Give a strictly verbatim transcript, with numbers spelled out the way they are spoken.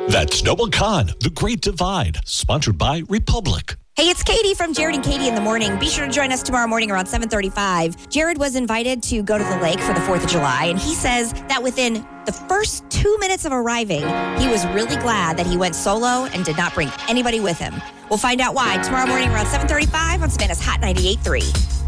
That's Noah Khan, The Great Divide, sponsored by Republic. Hey, it's Katie from Jared and Katie in the Morning. Be sure to join us tomorrow morning around seven thirty-five. Jared was invited to go to the lake for the fourth of July, and he says that within the first two minutes of arriving, he was really glad that he went solo and did not bring anybody with him. We'll find out why tomorrow morning around seven thirty-five on Savannah's Hot ninety-eight point three.